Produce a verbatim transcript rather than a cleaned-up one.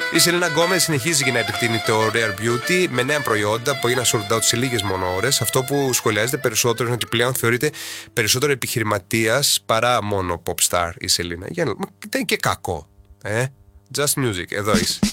Η Σελίνα Γκόμες συνεχίζει και να επεκτείνει το Rare Beauty με νέα προϊόντα που έγιναν sold out σε λίγες μόνο ώρες. Αυτό που σχολιάζεται περισσότερο είναι ότι πλέον θεωρείται περισσότερο επιχειρηματίας παρά μόνο pop star η Σελίνα. Για να... Δεν είναι και κακό. Ε? Just music, εδώ είσαι.